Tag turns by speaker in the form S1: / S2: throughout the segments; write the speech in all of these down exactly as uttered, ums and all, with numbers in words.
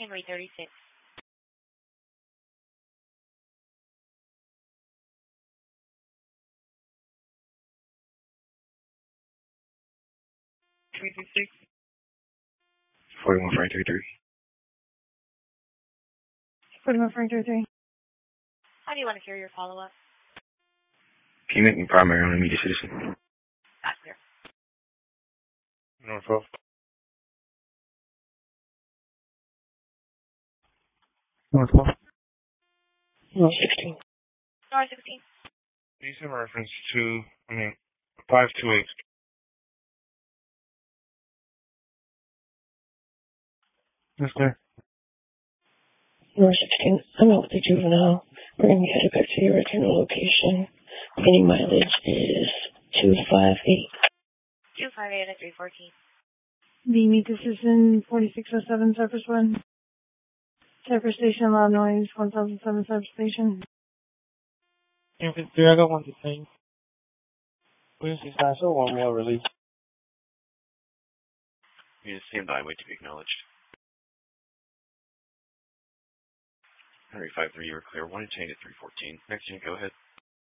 S1: Henry thirty-six.
S2: three two six. forty-one Frank thirty-three.
S3: forty-one Frank thirty-three.
S1: How do you want to carry your follow-up?
S2: Can you make me primary on immediate citizen?
S1: That's clear.
S2: North twelve. North twelve.
S3: North sixteen.
S1: North sixteen.
S2: These have reference to, I mean, five two eight. Yes, sir.
S3: North sixteen. I'm out with the juvenile. We're going to be headed back to your original location. Remaining mileage is two five eight.
S1: two five eight at three fourteen.
S3: The meet decision forty-six oh seven Cypress one. Cypress Station, loud noise, one thousand seven Cypress Station.
S4: Infantry, I got one to thing. Where's this asshole? One more release.
S2: You just stand by, wait to be acknowledged. Henry five three, you were clear. One chain at three fourteen. Next unit, go ahead.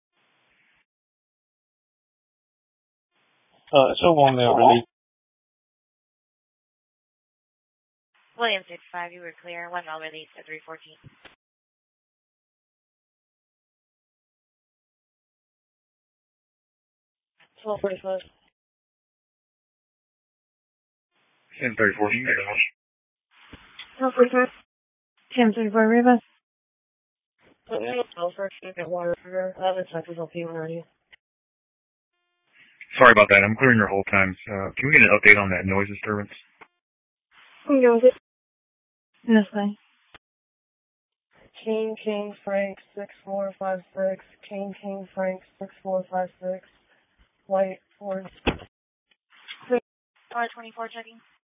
S4: Uh, so one more release.
S1: William six five, you were clear. One mile release at three fourteen.
S3: twelve forty-five.
S2: ten thirty fourteen.
S3: twelve forty-five. ten thirty-four, Rivas.
S2: Sorry about that. I'm clearing your hold times. Uh, can we get an update on that noise disturbance?
S3: Can you go with it? This way.
S5: King King Frank six four five six. King King Frank six four five six. White Ford.
S1: R twenty-four checking.